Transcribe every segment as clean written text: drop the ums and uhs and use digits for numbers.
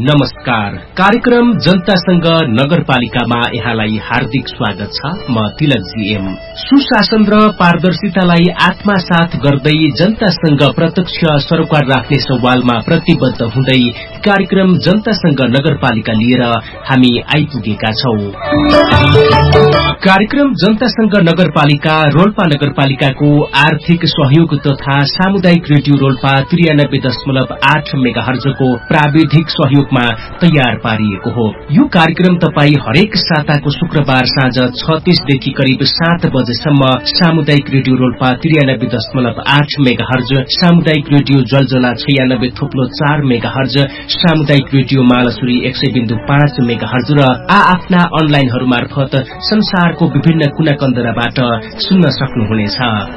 नमस्कार। कार्यक्रम जनतासँग नगरपालिकामा यहाँलाई हार्दिक स्वागत छ। म तिलक जीएम। सुशासन र पारदर्शितालाई आत्मसात गर्दै जनतासँग प्रत्यक्ष सरोकार राख्ने सवालमा प्रतिबद्ध हुँदै कार्यक्रम जनतासँग नगरपालिका लिएर हामी आइपुगेका छौं। कार्यक्रम जनतासँग नगरपालिका रोल्पा नगरपालिकाको आर्थिक सहयोग तथा सामुदायिक रेडियो रोल्पा 93.8 मेगाहर्जको प्राविधिक सहयोगमा तयार पारिएको हो। यो कार्यक्रम तपाई हरेक साताको शुक्रबार साँझ 6:30 देखि करिब 7 बजेसम्म सामुदायिक रेडियो रोल्पा 93.8 मेगाहर्ज, सामुदायिक रेडियो जलजला 96.4 मेगाहर्ज, सामुदायिक रेडियो मालसुरी 100.5 मेगाहर्ज र आफ्ना अनलाइनहरु मार्फत संसारको विभिन्न कुना कन्दराबाट सुन्न सक्नुहुनेछ।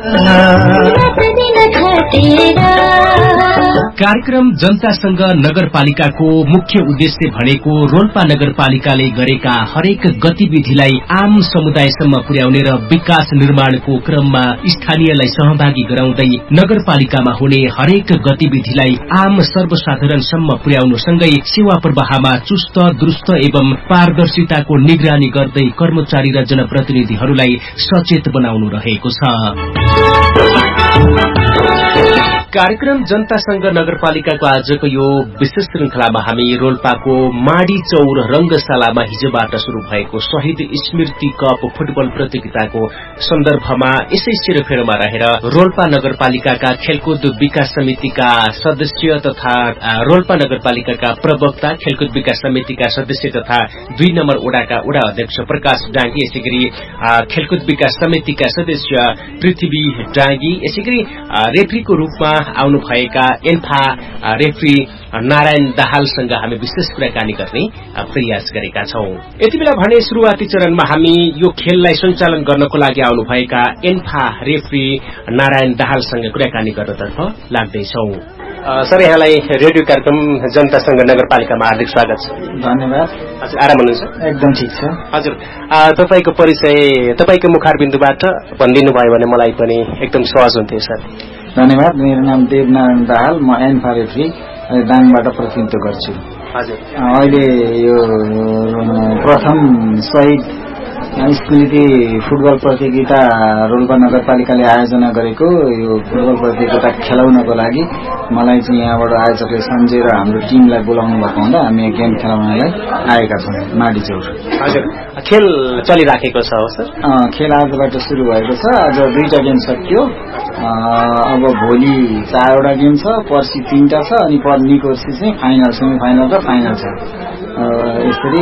कार्यक्रम जनतासँग नगरपालिकाको मुख्य उद्देश्य भनेको रोल्पा नगरपालिकाले गरेका हरेक गतिविधिलाई आम समुदायसम्म पुर्याउने र विकास निर्माणको क्रममा स्थानीयलाई सहभागी गराउँदै नगरपालिकामा हुने हरेक गतिविधिलाई आम सर्वसाधारणसम्म पुर्याउनु सँगै सेवा प्रवाहमा चुस्त दुरुस्त एवं पारदर्शिताको निगरानी गर्दै कर्मचारी र जनप्रतिनिधिहरूलाई सचेत बनाउनु रहेको छ। कार्यक्रम जनतासँग नगरपालिकाको आजको यो विशेष श्रृंखलामा हामी रोल्पाको माडी चौर रंगशालामा हिजोबाट शुरू भएको शहीद स्मृति कप फुटबल प्रतियोगिताको सन्दर्भमा यसै सिरफेरोमा रहेर रोल्पा नगरपालिकाका खेलकुद विकास समितिका सदस्य तथा रोल्पा नगरपालिकाका प्रवक्ता, खेलकुद विकास समितिका सदस्य तथा 2 नम्बर वडाका वडा अध्यक्ष प्रकाश डाँगी, यसैगरी खेलकुद विकास समितिका सदस्य पृथ्वी डाँगी, यसैगरी रेफ्रीको रूपमा आउनु भएका एन्फा रेफ्री नारायण दाहालसँग हामी विशेष कुराकानी गर्ने प्रयास गरेका छौं। यति बेला भने शुरूआती चरणमा हामी यो खेललाई सञ्चालन गर्नको लागि आउनु भएका एन्फा रेफ्री नारायण दाहालसँग कुराकानी गर्नतर्फ लाग्दैछौं। सर, यहाँलाई रेडियो कार्यक्रम जनतासँग नगरपालिकामा हार्दिक स्वागत छ। धन्यवाद। हजुर, आराम हुनुहुन्छ? एकदम ठिक छ। हजुर, तपाईको परिचय तपाईको मुखारबिन्दुबाट भनिदिनु भयो भने मलाई पनि एकदम सहज हुन्थ्यो सर। धन्यवाद। मेरो नाम देवनारायण दाहाल, म एन्फा रेफ्री दाङबाट प्रतिनिधित्व गर्छु। हजुर, अहिले यो प्रथम शहीद स्मृति फुटबल प्रतियोगिता रोल्पा नगरपालिकाले आयोजना गरेको यो फुटबल प्रतियोगिता खेलाउनको लागि मलाई चाहिँ यहाँबाट आयोजकले सम्झेर हाम्रो टिमलाई बोलाउनु भएको हुँदा हामी गेम खेलाउनलाई आएका छौँ माडी चौर। हजुर, खेल चलिराखेको छ हो सर? खेल आजबाट सुरु भएको छ। आज 2टा गेम सकियो। अब भोलि 4वटा गेम छ, पर्सि 3टा छ अनि पर्सिको चाहिँ फाइनल, सेमिफाइनल र फाइनल छ। यसरी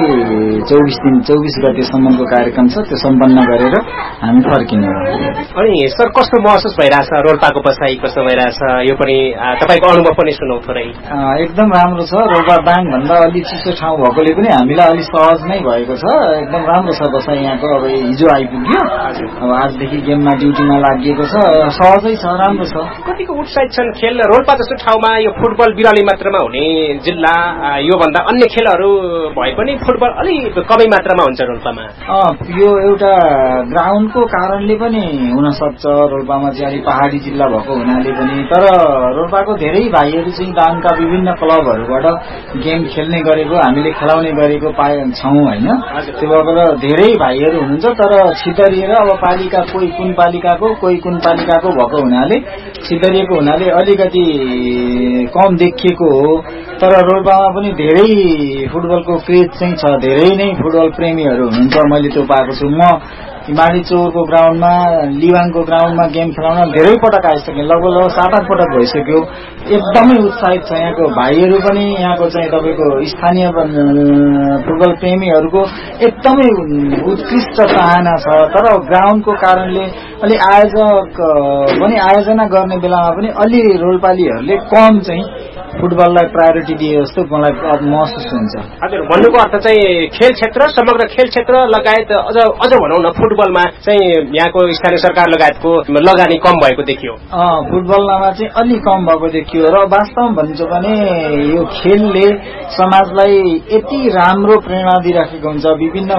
24 गतेसम्मको कार्यक्रम छ, त्यो सम्पन्न गरेर हामी फर्किने हो। अनि सर, कस्तो महसुस भइरहेछ? रोल्पाको बसाई कस्तो भइरहेछ? यो पनि तपाईको अनुभव पनि सुनौ थोरै। एकदम राम्रो छ। रोल्पा दाङ भन्दा अलि चिसो ठाउँ भएकोले पनि हामीलाई अलि सहज नै भएको छ। एकदम राम्रो छ बसाई यहाँको। अब हिजो आइपुग्यो, अब आजदेखि गेममा ड्युटीमा लागिएको छ। सहजै छ, राम्रो छ। कतिको उत्साहित छन् खेल? रोल्पा जस्तो ठाउँमा यो फुटबल बिराली मात्रामा हुने जिल्ला, यो भन्दा अन्य खेलहरू भए पनि फुटबल अलि कमै मात्रामा हुन्छ रोल्पामा। यो एउटा ग्राउन्डको कारणले पनि हुन सक्छ। रोल्पामा चाहिँ अलि पहाडी जिल्ला भएको हुनाले पनि, तर रोल्पाको धेरै भाइहरू चाहिँ दाङका विभिन्न क्लबहरूबाट गेम खेल्ने गरेको, हामीले खेलाउने गरेको छौं हैन। त्यो भएर धेरै भाइहरू हुनुहुन्छ, तर छितरिएर अब पालिका कोही कुन पालिकाको कोही कुन पालिकाको भएको हुनाले, छितरिएको हुनाले अलिकति कम देखिएको हो। तर रोल्पामा पनि धेरै फुटबलको क्रेज चाहिँ छ, धेरै नै फुटबल प्रेमीहरू हुनुहुन्छ। मैले त्यो पाएको छु। म माडी चौरको ग्राउन्डमा, लिवाङको ग्राउन्डमा गेम खेलाउन धेरै पटक आइसकेँ, लगभग 7-8 पटक भइसक्यो। एकदमै उत्साहित छ यहाँको भाइहरू पनि। यहाँको चाहिँ तपाईँको स्थानीय फुटबल प्रेमीहरूको एकदमै उत्कृष्ट चाहना छ। तर ग्राउन्डको कारणले अलि आयोजक पनि आयोजना गर्ने बेलामा पनि अलि रोल्पालीहरूले कम चाहिँ फुटबललाई प्रायोरिटी दिए जस्तो मलाई महसुस हुन्छ। हजुर, भन्नुको अर्थ चाहिँ खेल क्षेत्र, समग्र खेल क्षेत्र लगायत अझ भनौँ न फुटबलमा चाहिँ यहाँको स्थानीय सरकार लगायतको लगानी कम भएको देखियो। फुटबलमा चाहिँ अलि कम भएको देखियो र वास्तवमा भन्छु भने यो खेलले समाजलाई यति राम्रो प्रेरणा दिइराखेको हुन्छ। विभिन्न